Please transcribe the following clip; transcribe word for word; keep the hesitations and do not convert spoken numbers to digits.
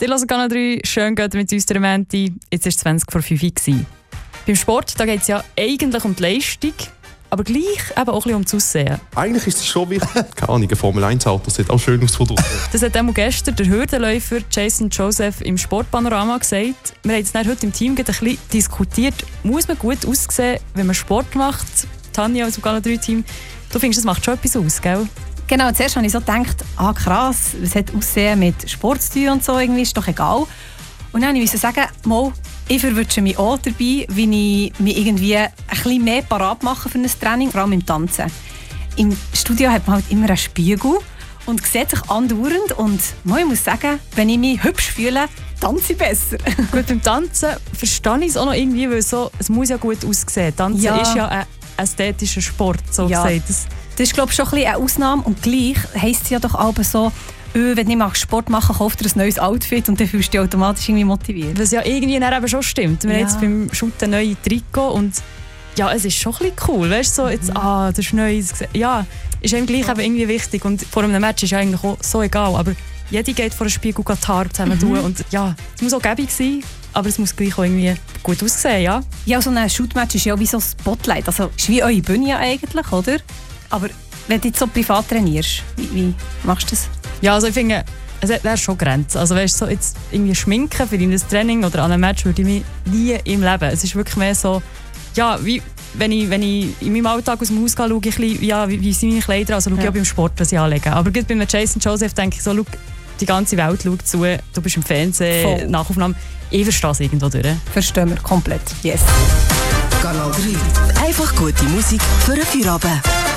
Ihr hört Kanal drei, schön geht mit uns der Menti. Jetzt war es zwanzig vor fünf Uhr. Beim Sport geht es ja eigentlich um die Leistung, aber gleich eben auch ein bisschen um das Aussehen. Eigentlich ist es schon wichtig. Keine Ahnung, ein Formel eins Auto sieht auch schön aus von draussen. Das hat einmal gestern der Hürdenläufer Jason Joseph im Sportpanorama gesagt. Wir haben jetzt heute im Team ein bisschen diskutiert, muss man gut aussehen, wenn man Sport macht? Tanja aus dem Kanal drei Team, du findest, das macht schon etwas aus, gell? Genau, zuerst habe ich so gedacht, ah krass, es hat Aussehen mit Sport zu tun und so, irgendwie ist doch egal. Und dann musste ich sagen, mal, ich verwünsche mich auch dabei, wie ich mich irgendwie ein bisschen mehr parat mache für ein Training, vor allem im Tanzen. Im Studio hat man halt immer einen Spiegel und sieht sich andauernd. Und mal, ich muss sagen, wenn ich mich hübsch fühle, tanze ich besser. Gut, beim Tanzen verstehe ich es auch noch irgendwie, weil so, es muss ja gut aussehen. Tanzen Ja. ist ja ein ästhetischer Sport, so Ja. gesagt. Das, Das ist, glaube ich, schon ein bisschen eine Ausnahme. Und gleich heisst es ja doch aber so, öh, wenn du nicht Sport machen magst, kauf dir ein neues Outfit und dann fühlst du dich automatisch irgendwie motiviert. was ja irgendwie dann eben schon stimmt. Wir Ja. haben jetzt beim Shooten neue Trikot und ja, es ist schon ein bisschen cool. Weißt du, so jetzt, ah, das ist neu. Ja, ist einem gleich eben irgendwie wichtig. Und vor einem Match ist ja eigentlich auch so egal. Aber jeder geht vor einem Spiegel die Haare zusammen tun. Und ja, es muss auch gäbig sein, aber es muss gleich auch irgendwie gut aussehen, ja. Ja, so ein Shootmatch ist ja wie so ein Spotlight. Also ist wie eure Bühne ja eigentlich, oder? Aber wenn du jetzt so privat trainierst, wie, wie machst du das? Ja, also ich finde, es hat wäre schon Grenzen. Also weißt du, so jetzt irgendwie schminken für ein Training oder an einem Match würde ich mich nie im Leben. Es ist wirklich mehr so, ja, wie wenn ich, wenn ich in meinem Alltag aus dem Haus gehe, schaue ich ein bisschen, ja, wie, wie sind meine Kleider, also schaue ich Ja. auch beim Sport, was ich anlege. Aber gerade bei Jason Joseph denke ich so, schau, die ganze Welt schaut zu, du bist im Fernsehen, Voll. Nachaufnahmen, ich verstehe es irgendwo durch. Verstehen wir komplett. Yes. Kanal drei. Einfach gute Musik für einen Feierabend.